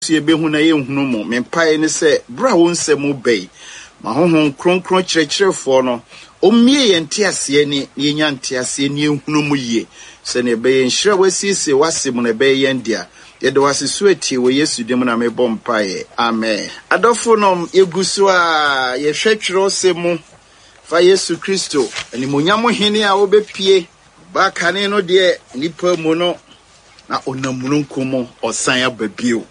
ebe hu na ye hunu mo mempae ne se bra wo nsem bei ma honhom kronkron kyerɛkyerɛfo no omie ye ntiase ni yenya ntiase ni ehunu mu ye se ne be nhira wasiesie wasem na be ye ndia ye de wasesu ati wo Yesu dem na me bompae amen adofo no yegusu a ye hwetwero semu fa Yesu Kristo ani monyam hene a obepie ba kane no de nipa mu no na onamununkumo osan ababio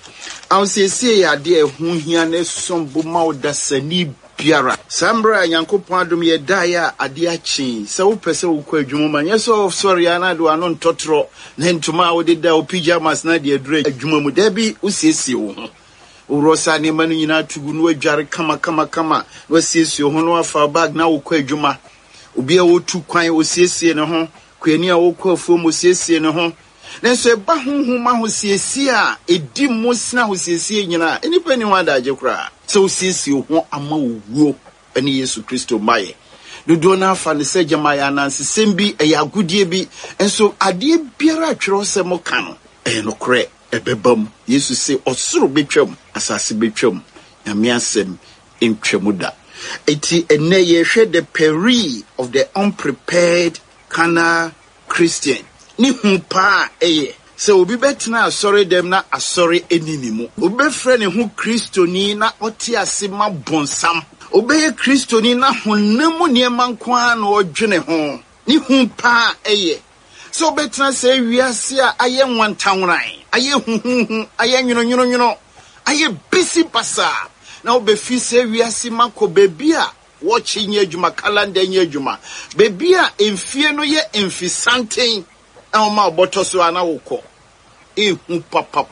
Ansiesie ade hu hia ne sombo maudasani biara sambra yankopon adom ye dae ade achi se wo pese wo kwa adwuma ma nyeso sorry ana do anon totro na ntuma wo de da o pyjamas na de adura adwuma mu da bi usiesie wo ho urosa ne manu nyina tugu no adware kama wasiesie ho no afa bag na wo kwa adwuma obi a wo tu kwan osiesie ne ho kwani a wo kwa afuo mo siesie ne ho Nenso eba honhoma ho siesie a edi mosna ho siesie nyina enipa ni wada agekura so siesie ho ama owuo ani Yesu Kristo maye dodo na afa ne se jamaya nanse sembi ayagudie bi enso ade biara atwero se mo ka no enokre ebebam Yesu se osoro betwam asase betwam nyame asem entwemuda eti ene ye hwe the peril of the unprepared carnal Christian ni humpa eye se obi betina asori dem na asori eninimu obi frɛ ne hu kristoni na ɔte ase ma bonsam obi ye kristoni na honemu niema nkwa na ɔdwene ho ni humpa eye so betina se wiase a aye nwantanwran aye huhuhu aye nwono aye bisi basa na obefi se wiase mako bebi a wɔkye nye adwuma calendar nye adwuma bebi a emfie no ye emfisanten Ama botoso ana woko ehu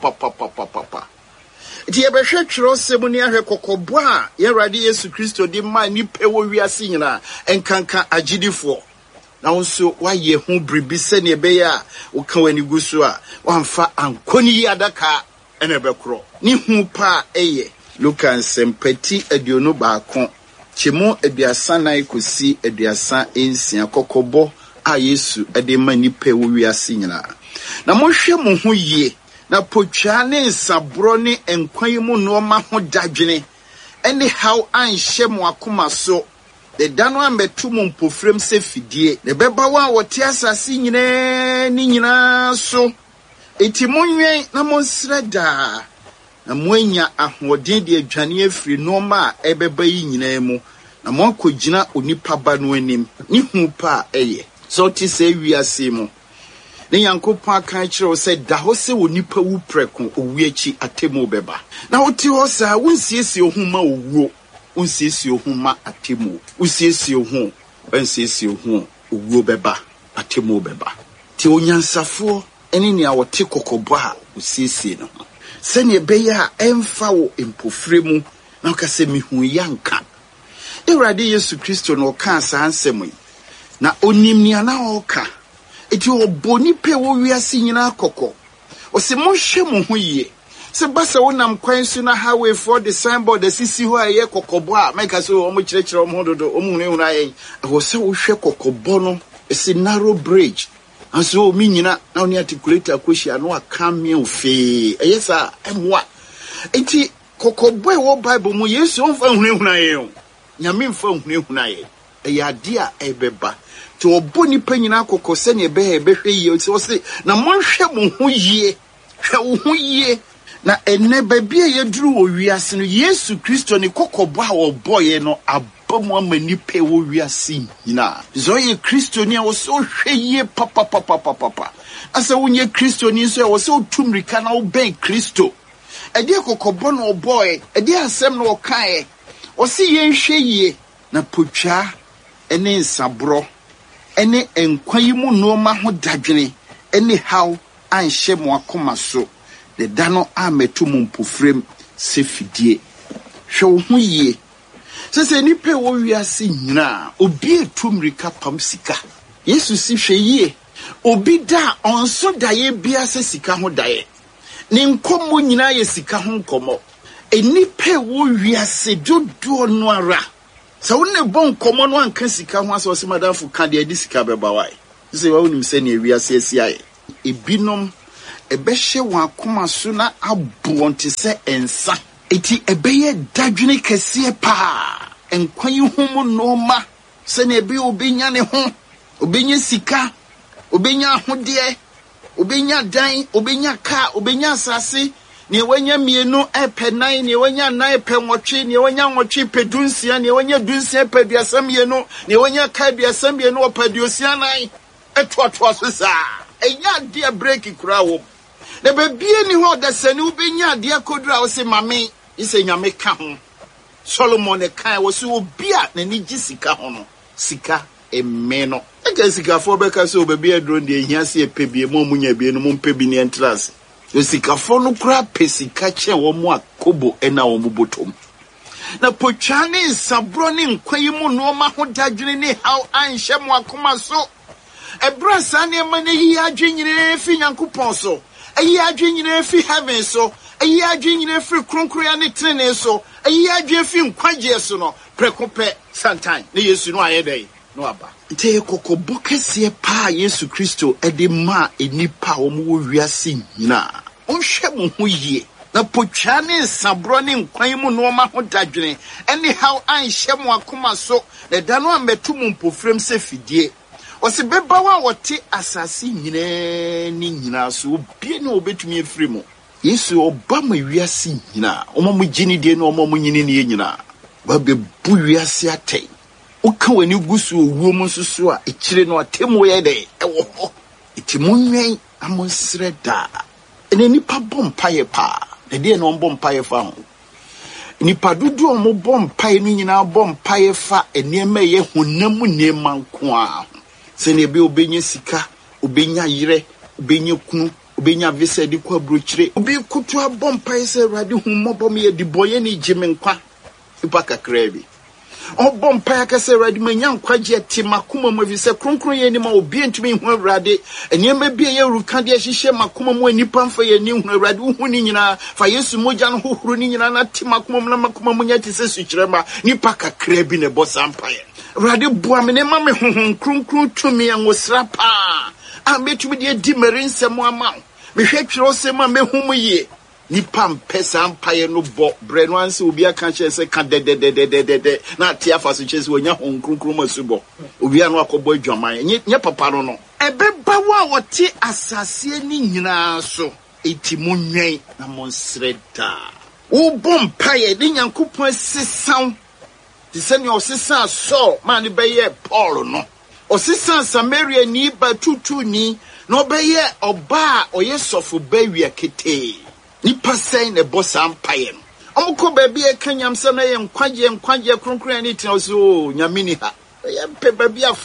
papa ti ye behwe twero semu ni ahwe kokobo a ye rade Yesu Kristo di ma ni pewo wiase nyina enkanka agidifo na wonso waye hu bribi se ne be ya wo ka wani gusu a wamfa ankoni adaka ene bekro ni hu pa eye Luka sempati aduonu baako chemo aduasa nan kosi aduasa ensia kokobo a Yesu ade manipe wo wiase nyina na mohwe mo ho yie na potwa ne nsabro ne enkwan mu no ma ho dadwene ene how anhye mo akoma so de dano ametu mo mpofrem se fidie ne beba wa wote asase nyina ni nyina so eti monwen na monsreda na moanya ahoden de adwane afiri no ma ebeba yi nyina mu na mo akogina onipa ba no anim ni hu pa eye so ti se wiase mu ne yankopon aka kire wo se da ho se wonipa wu preko owiachi atemu beba na woti ho sa wonsiesie ohuma owuo wonsiesie ohuma atemu wonsiesie ohu wonsiesie ohu owuo beba atemu beba ti onyansafo eni ne awote kokobo a wonsiesie no se ne beya emfa wo empofre mu na ka se mihu yanka Ewrade Yesu Kristo no ka sa ansemu na onimni ana oka eti oboni pe wo wiase nyina akoko o se mohwe mo ho yie se basa wonam kwan su na highway for the signboard the sisi ho aye kokobo a meka so o mo kyerɛkyerɛ o mo dodo o mo hunu aye wo se wo hwe kokobo no esi narrow bridge aso mi nyina na oni articulate akohia no aka me ofe eyesa emwa eti kokobo e wo Bible mu Yesu on fa hunu aye o nyame mfa hunu aye eyade a ebeba to oboni panyina kokose ne behwe yie so se na monhwe mo ho yie hwe wo ho yie na enne babia yeduru owiase no Yesu Kristo ne kokobo a oboye no abamu amani pe wo wiase nyina zo ye Kristo ne wo so hwe yie papa asa wonye Kristo ni so wo so tumrika na wo ben Kristo ede kokobo no oboye ede asem no okae wo se ye hwe yie na potwa ene nsabro ene enkwan mu no ma ho dadwene ene how anhye mo akoma so de dano ametu mu mpofrem se fidie hwe ho yie se ni pe wo wiase nyina obi etumrika pam sika Yesu si hwe yie obi da onso daye bia se sika ho daye ne nkomo nyina ye sika ho nkomo eni pe wo wiase dodo no ara so wonne bon komo no anka sika ho aso se madamfo ka de adi sika beba wai se wa wonim se ne wiase asiaye ebinom ebehye wan akoma so na abonte se ensa eti ebeye dadwene kese pa enkwan yi ho no ma se na ebe obenya ne ho obenya sika obenya ahode obenya dan obenya ka obenya asase ne wanya mienu epenan ne wanya nan epemotwe ne wanya nwotwe pedunsia ne wanya dunsia peduasam mienu ne wanya ka duasam mienu opeduosia nan etoto so sa enya de break kura wo na bebie ni ho da sani ubenya de akodura wo se mame ise nyame ka ho Solomon e kan wo se obi a na ni gisika ho no sika emeno eka sika fo be ka se obebi edron de ehia se epebie mo munya bie no mo mpebi ne entrance yo sika fo no kura pesika che wo mo akobo ena wo mo botom na pochane sabro ne nkwayi mu no ma ho dadwene ne how anhye mo akoma so ebra sane ma ne yi adwenyire fi Nyankopon so ayi adwenyire fi heaven so ayi adwenyire fi kronkroya ne trene so ayi adwe fi nkwaje so no prekope santan ne Yesu no ayedai no aba nte kokobo kese pa Yesu Kristo ede ma enipa wo mo wiase nyina onhwe mo ho yie na pochane sabro ne nkwan mu no ma ho dadwene anyhow anhye mo akoma so na da no ametu mo mpofrem se fidie Osi beba wa wote asasi nyina so obie ne obetumi efiri mo Yesu oba ma wiase nyina omo gini de no omo nyini ne nyina ba bebu wiase atei uka wani gusu owuo mu nsusu a ekire no atemu ye de ewo ho etimunwen amonsre da ene nipa bompaye pa na de no bompaye fa ho nipa dudu omo bompaye no nyina bompaye fa enema ye honam nema nko a se ne be obenya sika obenya yire obenya kunu obenya visa di kwa brochire obi kutu abompaye se rade hummobom ye di boye ni jimenkwa ipa kakrabi obompaye ka se rade manya nkwaje timakuma mu visa kronkron ye ni ma obi entumi hu rade enema bia ye ruka de hihye makuma mu anipa mfa ye ni hu rade hu ni nyina fa Yesu moja no hohoro ni nyina na timakuma mu na makuma mu nya tise sukyerema nipa kakrabi ne bosampaye Rade buamene mame honhon kronkron tumi anwosra pa ambetumi de di merinsem ama mehwe twero sem a mehum ye nipa mpesa ampaye no bo bre no anse obi aka che se ka de na tia afaso che se onya hon kronkron masubo obi anu akobo adwaman nye papa no ebeba wa wote asase ni nyina so etimunwen na monsreda wo bompaye de Nyankopon sesan Tiseni osisa so mani beye Paul no osisa Samaria ni batutu ni no beye oba oyesofo bawie kete ni pasai ne bossa ampaye no omko baby e kanyam se na ye nkwaje kronkron ni tina so nyamini ha ye pe baby a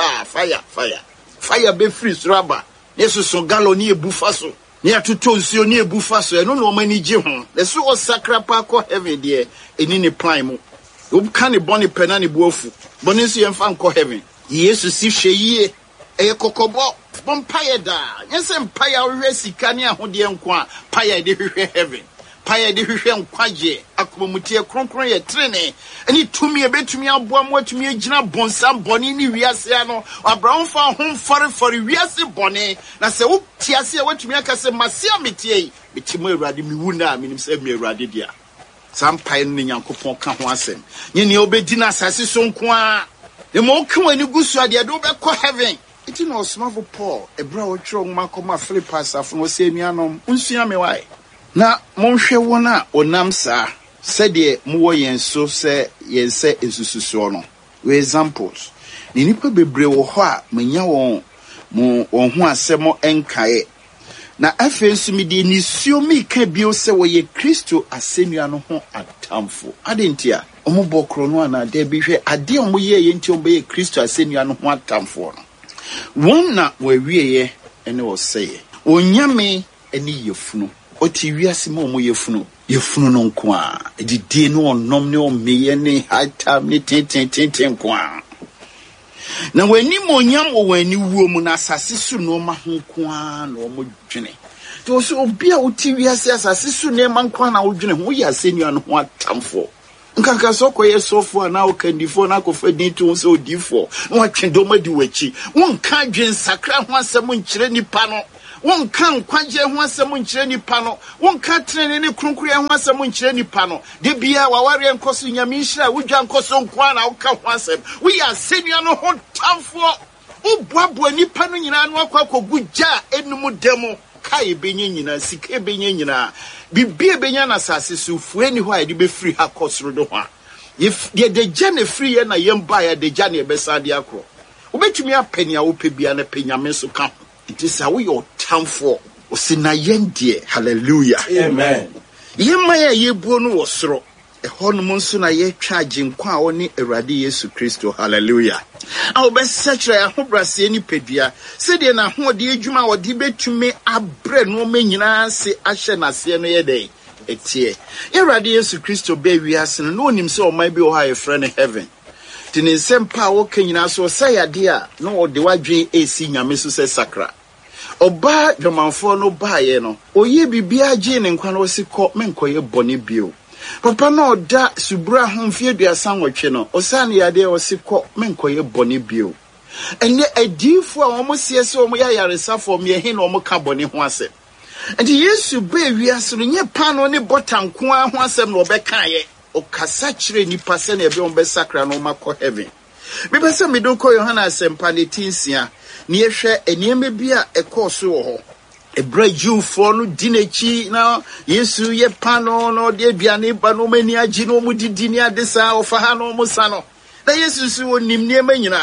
fire be free raba yesu so galo ni ebufa so ni atuto nsuo ni ebufa so eno no mani je ho leso o sakrapa ko heaven de eni ni prime mu Ubkani boni penani buofu. Bonisi yemfa nko heaven. Yesu si hweye eye kokobo bompaye da. Nyese mpaye ohwe sika ne ahode nkwa paye de hwehwe heaven. Paye de hwehwe nkwaje akomutie kronkron ye trene. Eni tumi ebetumi aboa mo atumi agina bonsam boni ni wiase ano. Abraham fa hom fare wiase boni na se wo tiase e watumi akase masia metie. Metimo Awurade miwu na minim se mi Awurade dia. Sampaye ni Nyankopon ka ho asem nyene obedi na asase so nko a e mo ka wani gusu ade do be ko heaven iti no smavo Paul ebra wo twero ngma koma Philippians afo no se nuanom unsua me wae na monhwe wona onam sa sede mo wo yenso se yense esususo no we examples ni nipa bebre wo ho a manya won ho asemo enkae na afensu mi de nisio mi ka bio se wo ye Kristo asenua no ho atamfo adentia omobokro no ana de bi hwe ade omo ye nti ombe ye Kristo asenua no ho atamfo no wonna wa wieye ene wo seye onyame eni yefunu oti wiase ma omo yefunu no nko a edide no onom ne omeye ne hatam ne tenten nko a na wani monyam wo wani wuo mu na asase su no ma ho kwa na o mo dwene to so obi a uti wiase asase su ne ma kwa na wo dwene ho ya senua no ho atamfo nkanka so koye sofo na o kandifo na ko fadi to so odifo no atwe do madi wachi won ka dwen sakra ho asem nkyere nipa no Won kan kwagye ho asɛm nkyerɛ nipa no. Won ka trene ne kronkron ho asɛm nkyerɛ nipa no. De bia waware nkoso nyame nhyira wudwa nkoso nkwa na woka ho asɛm. We are senior no ho tamfo. Ubuabu nipa no nyina no akwakogu gya enum demo. Kai benye nyina sike benye nyina. Bibie benya na sase so fueni ho a de be free ha kosoro do ho. If the jane free na yemba ya de jane besa de akro. Obetumi apani a wope bia na penyame so ka. It is how your time for osina yendie. Hallelujah. Amen. Yemma ya yebuo no wosoro. Ehonum nso na ye twaje nkwa a woni Awurade Yesu Kristo. Hallelujah. A obesachre ahobrase ni pedua. Se de na hode adwuma wode betumi abre no manyina se ahye nase no ye dey. Etie. Awurade Yesu Kristo be wiase no onim se o man bi o ha efre ne heaven. Tini sempa wo kanyina so sayade a no ode wadwen esi nyame so se sakra. Oba dwomanfo no baaye no oye bibia gye ne nkwa no sikọ menkoye bone bio. Papa no da subra homfie duasa nwotwe no osane yade osikọ menkoye bone bio. Ene adifo a omo siese omo ya yaresafo me he na omo ka bone ho asem. Enti Yesu be wiase no nye pano ne botanko a ho asem no obekaye. Okasa kire nipa se na ebe ombe sakra no makọ heaven. Bibe se medoko Yohana asempa ne tinsia ne yehwe enieme bi a ekoso wo ho. Ebra Jewfo no dinechi na Yesu ye pano no de aduane ba no mani agi no mu didi ni adesa ofa ha no mu sa no. Na Yesu su onim niema nyina.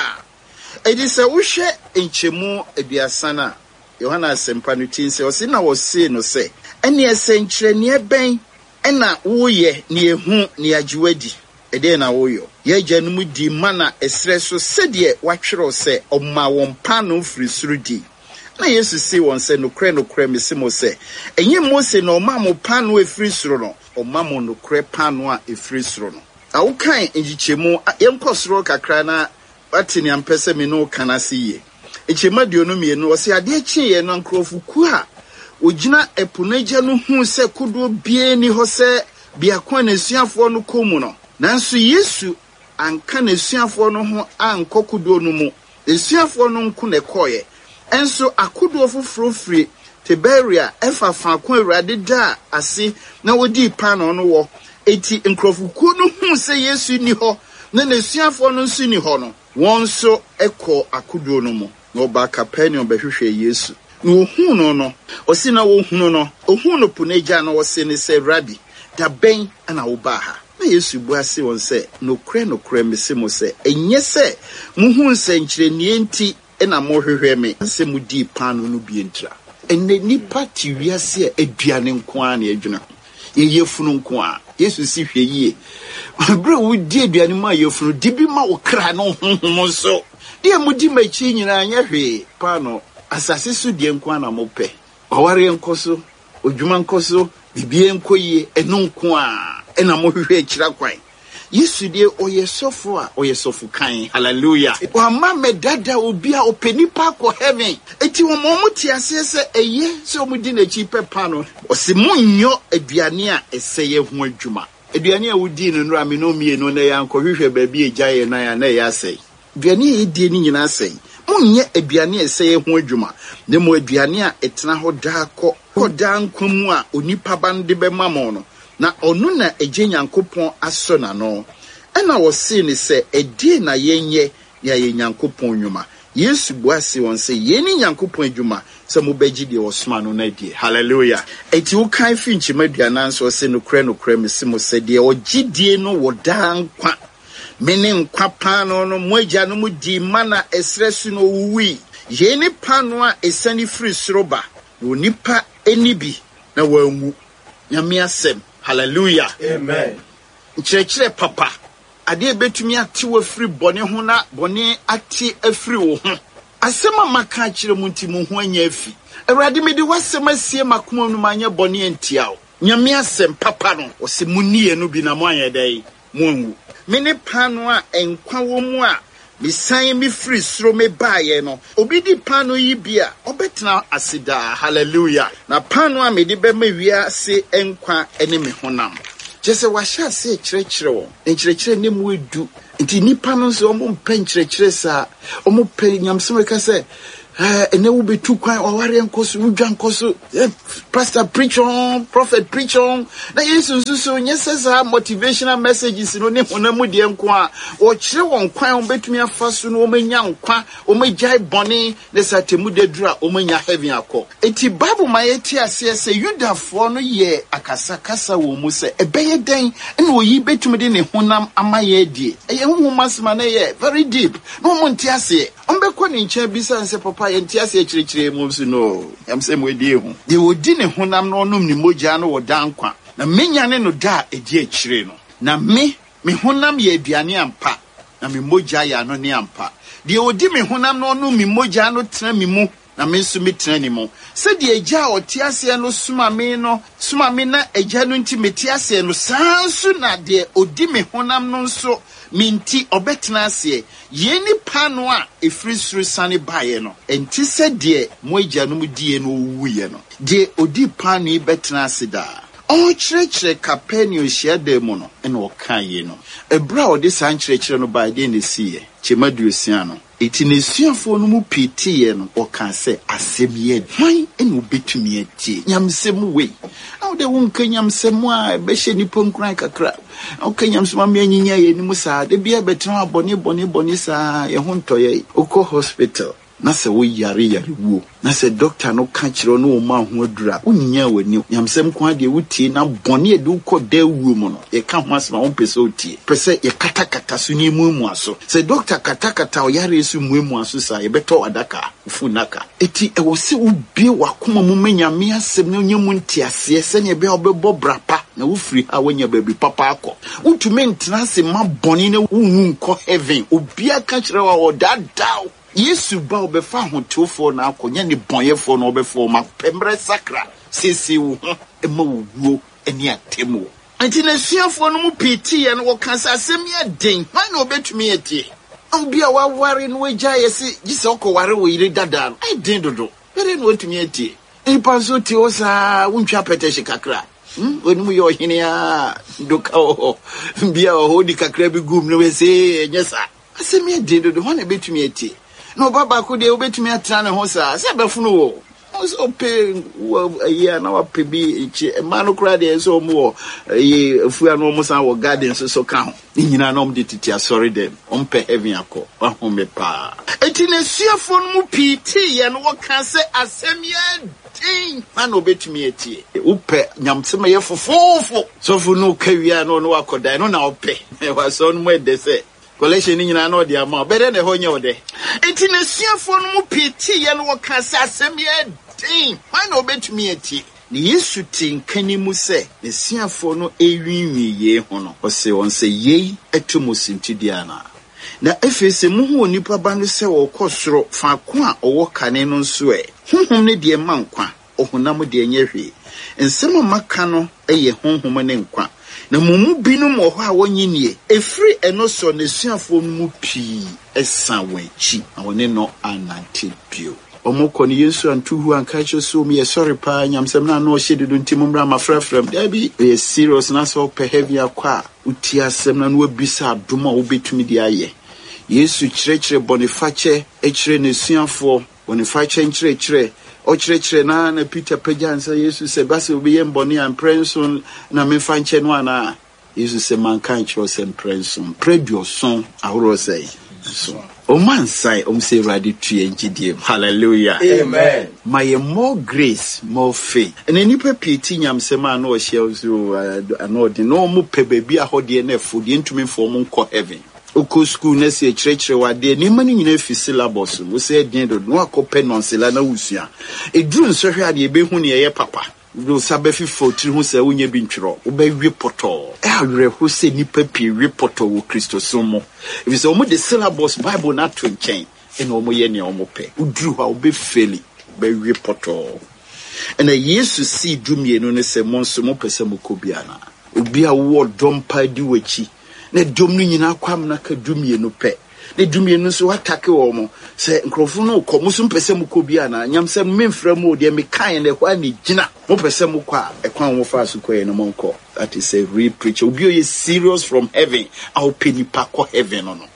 Edi se wo hwe enchemu aduasa na Yohana asempa no tinsia o se na wo se no se ene esenkyere ne ben ena wo ye ne ehu ne agiwadi ede na wo yo ye gyanum di mana esre so sede watwero se omma won pano firi surudi na Yesu si won se nokre mesimo se enye Mose na omma mo pano efiri suro no omma mo nokre pano a efiri suro no awo kan enjichemu yenkosoro kakra na watini ampese me no kanase ye echema diono mienu o se ade chi ye no nkrofu ku a ogina epunaja no hu se kodo bie ni ho se biakwa na suafo no komu no nanso Yesu anka na suafo no ho ankokodo no mu suafo no nko na koye enso akodo foforo firi Tiberia efafa kwa Awurade da ase na wodi pano no wo eti nkrofuku no hu se Yesu ni ho na suafo no nso ni ho no wonso ekọ akodo no mu na oba Capernaum behwehwe Yesu no hunu no osi na wo hunu no ohunu puneja no wose ne se Rabbi da ben ana wo ba ha na Yesu bu ase won se nokre mesemo se enye se muhu nsenkyere nie nti ena mo hwehwe me se mudi pano no bi entra enne nipa ti wiase aduane nko a na adwuna ye funu nko a Yesu si hwe yie bro wudi aduane ma ye funu dibi ma wo kra no honhom so de mudi machi nyina anya hwe pano asase so die nko ana mope oware nkoso odwuma nkoso bibie nkoye enu nko a ena mo hwehwe akira kwan Yesu die oyesofo a oyesofu kan hallelujah wa mama dada obi a openipa ko heaven eti wo mo tiase se eye se o mudi na chi pepa no o se munyo aduane a eseye ho adwuma aduane a wodi no nura me no mie no na ya nko hwehwe ba bi ejaye na ya na ya sei aduane e die ni nyina sei munye aduane eseye ho adwuma ne mo aduane a etena ho da ko da nkwamu a onipa bande be mamo no na onu na eje Nyankopon aso na no ena wo se ni se edi na yenye ya Nyankopon nwuma Yesu buase won se yeni Nyankopon adwuma se mo beji de osoma no na die hallelujah eti wo kan fi nchimadu ananso se nokre mesimo se de ogidie no wo dan kwa mene nkwa pano no moja no mudi mana esresu no wuwi yeni pano a esani free sroba no nipa enibi na wanwu nyame asem hallelujah amen nkyerɛkyerɛ papa ade betumi ate wo free bone ho na bone ate afiri wo ho asɛm maka kyerɛ mu nti mu ho anya afi Awurade me de wasɛm asie makoma no manya bone antia wo nyame asem papa no wo se munnie no bi na mo anya dai mo anwu mene pano a enkwa wo mu a misan mi free sro me baaye no obi di pano yi bia obetena asida hallelujah na pano a me de be ma wia se enkwa ene me honam jese wa sha se kyerɛkyerɛ wo nkyerɛkyerɛ ne mu edu nti nipa no so omo mpa nkyerɛkyerɛ sa omo pɛ nyamsem ka se ene wo betu kwan oware nkoso wudwa nkoso pastor preach on prophet preach on na yesu nsusu nyesesa motivational messages no ne honamu de nko a o kire won kwan betumi afaso no o manya nkwa o magyai bone ne satemu de dura o manya heaven akọ enti bible ma yeti ase se yudafo no ye akasa kasa wo mu se ebeye den ene oyi betumi de ne honam amaye die eye homasma na ye very deep no mo nti ase ombekọ ne nche bisa nse papa ye nti ase chirechire mu so no yam se mo die hu de odi ne honam no onum ni mogya no wodankwa na menya ne no da edi achire no na me honam ye aduane ampa na me mogya ya no ne ampa de odi me honam no onum mi mogya no tena mi mu na me nso metena ni mu se de agya otiase no suma me na agya no nti metiase no sansu na de odi me honam no nso minti obetena ase ye ni pano a efiri suru sane bae no enti se de mo agya no mu die no wuye no de odi pano yi betena ase da o chirechire Capernaum hia mu no ene o kan ye no ebra o de san chirechire no bae de ne siye chemaduosia no eti ne suafo no mu pitiye no o kan se asemiye hwan ene obetumi atie nyamsem we awu de won kan nyamsem a be hye nipo nkran kakra o kan nyamsem am yanyinya ye ni musa de bia betena abone sa ye ho ntoye okọ hospital na se wo yare wo na se doctor no ka kiro no ma ho adura onyinya wani nyamsem kwa de wutie na bone e de ukọ da wuo mu no ye ka ho asema wo pese otie pese ye katakata so ni mu aso se doctor katakata o yare su mu aso sa ye beto adaka funaka eti e wo se ubie wakoma mu manyame asem no nyemu ntiase se ne be obebo brapa na wo free ha wanya baby papa akọ utumi ntena se ma bone na wunwu nkọ heaven obia ka kire wa odadaw Yesu ba obefa hotofo na akonya ne bonyefo na obefo ma pembre sakra sisi wo ema wuo eni atemu anti na suafo no mu piti ye no wo kansa asem ya den man na obetumi etie obia wa ware no agya yesi gise okoware wo yire dada no ai den dodo bere no otumi etie ipa so ti osa wuntwa peteshe kakra wonu yo hine ya doka o bia o hodi kakra bi gum no we se nyesa asem ya den dodo ho na betumi etie no baba ko de obetumi atra ne ho sa se befunu wo so pe ya na wa pe bi echi ma no kra de so mo ye afua no mo san wo garden so ka ho nyina na om de titi asori dem om pe heaven akọ ho me pa eti ne suafo no mu piti ye no wo ka se asem ye tin ma no betumi etie upe nyamsema ye fofofo so fu no kawia no wakodan no na ope wa so no mo de se collection nyina na odi ama bere na ho nye ode enti na suafo no mu piti ye no ka se asem ye din why no betumi ati ni Yesu tinkani mu se ne suafo no ewinwi ye ho no o se won se ye atomosintidiana na efese mu hu onipa ba no se wo kosoro fa ko a owo kane no nso honhom ne de mankwa ohunam de nyehwe nsema maka no eye honhom ne nkwa na mumu binu mo ho a wonyinie efri eno so ne suafo mu pii esa wanchi awone no anante bio omoko ni Yesu antuhu ankacho so me sorry pa nyamsem na no hyededo ntimumra mafrafram da bi e serious na so pe heavy akwa uti asem na no abisa adoma obetumi di aye Yesu chirechire bonifache echire ne suafo bonifache chirechire o chirechire na Peter pejansa Yesu se basi obiye mboni an prenson na mefanche no ana Yesu se mankan chiro se prenson predio son ahoro sei so o man sai say ready to engidie hallelujah amen my more grace more faith and any peti nyamsema na o hye so anodi no mo pe baby ahode na afodi ntumi for mo nko heaven oko school na se chirechire wade ni mani nyina fi syllabus wo se den do no akope nonsela na wusua eduru nso hwe ade ebe hu ne ye papa do sabefi fotiri hu se wonye bi ntwero wo ba wi poto awre hu se nipa pi wi poto wo Kristo somo if so mo the syllabus bible na to nchen ene omo ye ne omo pe uduru ha wo be feli ba wi poto ene Yesu si dumie no ne se monso mo pese mo kobiana obi a wo dompa di wachi na dom no nyina kwam na ka dumie no pe ne dumie no so atake wo mo se nkrofo no ko mo so mpese mo kobia na nyamse memfra mo de me kan ne kwa ne gina mo pese mo kwa ekwan mo fa so kwa no monko that is a real preacher obi o ye serious from heaven au penipa ko heaven no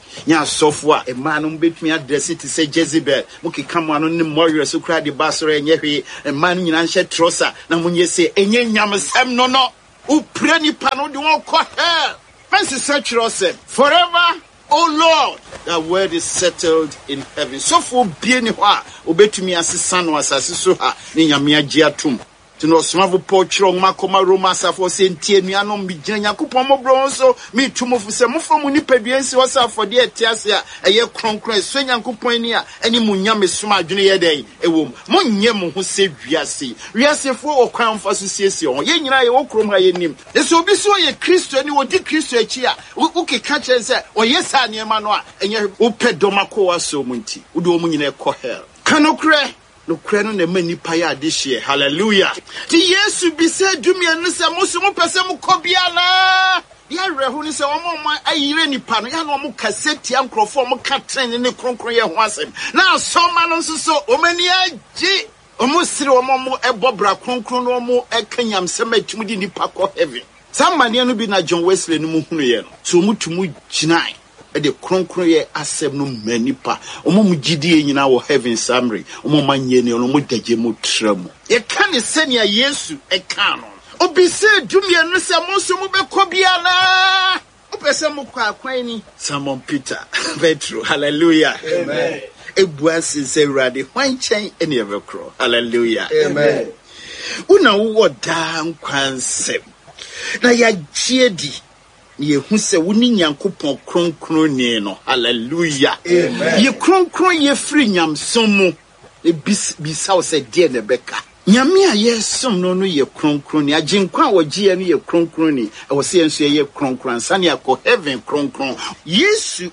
nya sofwa e man betumi address it say Jezebel muki come anu ne warrior so kra de basore enye hwe e man nyina nhye trosa na munye se enye nyamsem no u pray nipa no de won ko hell fancy search yourself forever. Oh Lord, that word is settled in heaven. So for being wa obetumi asesa no asase so ha ne nyame agye atum. Tino smavo pochro makoma Roma safo se ntie nuanom bi gina yakopon mobro so me tumofo se mofo mu nipaduansi wasafo de atiase a eye kronkron so yakopon ni a eni munyame soma adwene ye den ewom monye mo ho se wiase fo okwan fa so siesie on ye nyina ye wokrom ha ye nim eso obi so ye Kristo ni wodi Kristo achi a ukeka chen se oye sa ne ma no a enye upedoma ko waso munti udo mu nyina ko hell kanokre no kreno na mani paya adehye hallelujah ti Yesu bi se dumie no se musu mu pese mu kobia na ya rehu ni se omo ayire nipa no ya no mu kaseti ankrofo mu ka tren ne kronkron ye ho asem na asoma no so omani agi omo sire omo mu ebobra kronkron no omo ekanyam sem atum di nipa ko heaven samane no bi na John Wesley no mu hunu ye no so mutumu ginai e de kronkron ye asem no manipa omo mu gidie nyina wo heaven summary omo manye ne omo dagye mu tramu ye kan senia Yesu e kan no obi se dumie no se mo so mu be kobia na opese mu kwa kwan ni Simon Peter Petro hallelujah amen ebuasi se rade hwanchen ene evekro hallelujah amen una wo da nkwansem na ya giedi ye hu se woni nyankopon kronkron ni no hallelujah amen ye kronkron ye free nyamsom mu e bisaw se de ne beka nyame a ye som no ye kronkron ni aginkwa a wogie no ye kronkron ni e wo se enso ye kronkron sane akọ heaven kronkron Yesu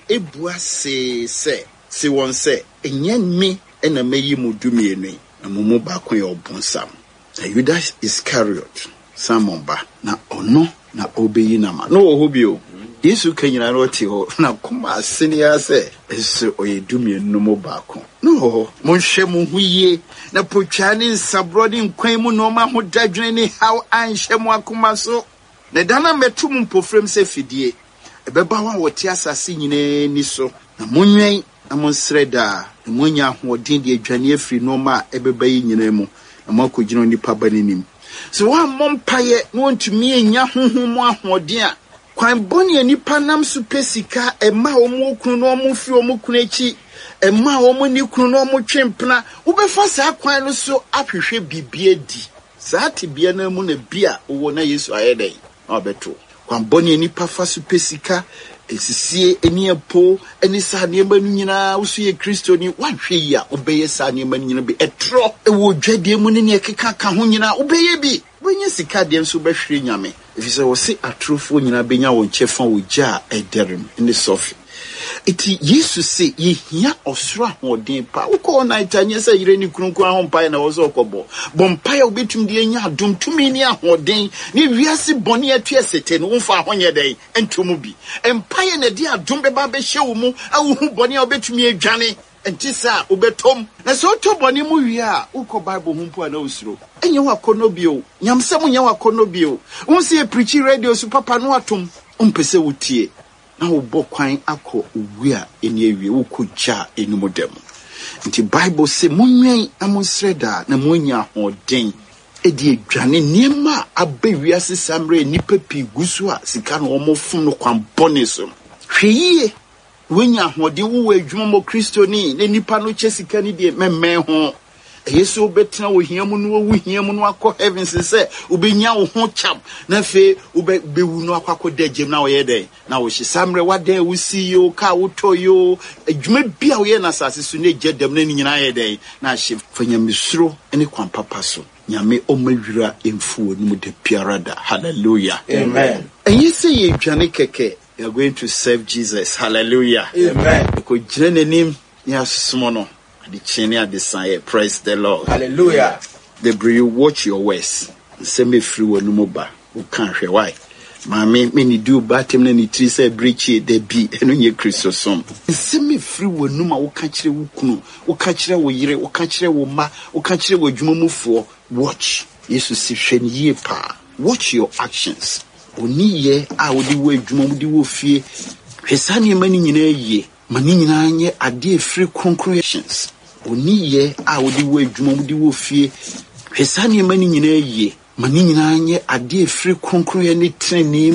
se won se enye me na meyi mu dumie ni na mumu ba kon ye obonsam Judas Iscariot Simon ba na ono na obeyi na ma no ohobio Yesu kanyina no ti ho na kuma asene ya se eso oyedumie no mo ba kon no monhwe mu huye na potwane nsabrodi nkwan mu no ma ho dadwene ni how anhwe mu akoma so na dana metum mpofrem se fidie ebeba wa wote asase nyina ni so na monwen na monsreda na monya ho den de adwane afri no ma ebeba yi nyina mu na makogino nipa banenim so wa mompaye no ntumi enya honhom ahoden a kwan boni nipa nam so pesika ema omo okunu no omo fi omo kunu echi ema omo ni kunu no omo twempena wo befa sa kwan no so ahwehwe bibie di saa tibia na mu na bia wo na Yesu ayedai obeto kwan boni nipa fa so pesika esisie eni epo eni sa ne manu nyina usu ye Kristo ni wahwe ya obeye sa ne manu nyina bi etro ewo dwade mu ne ekeka ka ho nyina obeye bi wenye sika de nso behwere nyame efise wo se atrofo nyina benya won chefa wo gya ederem ne sofi eti Yesu se ye hia osoro ahoden pa uko na itanye se yire ni krunku ahompa na wo so okobo bompa ya obetum de anya adom tumi ni ahoden ni wiase bone atuesete no mfa ahonye den entomu bi empire na de adom beba be hye wo mu awuhu bone obetumi adwane entisa ubetom na so to bone mu wi a uko Bible humpo na usuro enye wakono bio nyamsem nya wakono bio unse e preach radio su papa no atom umpese wutie na wo bokwan akọ owu a eni awie wo kogya enumodem nti Bible se monwen amonsreda na monya hoden edi adwane niema abawiase samre nipa pi gusu a sika no omofum no kwan bone so hweyie wonya hoden wo adwuma mo Kristo ni ne nipa no chesika ni de memmen ho Yesu obetena wo hiamu no wo hiamu no akọ heavens se obenya wo ho cham na fe obewu no akọ dagem na wo ye den na wo hyesamre wadan wo si yo ka wo toyo adwuma bia wo ye na sase so ne gedem na nyina ye den na hye fanyamsuro ene kwan papa so nyame omawira emfuo no de piarada hallelujah amen and say ye dwane keke you are going to serve Jesus hallelujah amen ko jirenenim ya susumo no the chene at the sign praise the Lord hallelujah the bri watch your words say me free wonu moba wo kan hwe why mama me ni do batem na ni tri say breach de bi eno nye Kristo som say me free wonu ma wo ka kire wo kunu wo ka kire wo yire wo ka kire wo ma wo ka kire wo dwumamufo watch Jesus si hwe ni ye pa watch your actions oni ye a wo di wo adwuma wo di wo fie hwesa ne mani nyina yie ma ne nyina nye ade free concretions oni ye a wodi wo adwuma wodi wo fie hwesa ne mani nyina yie ma ne nyina nye ade free concrete ne training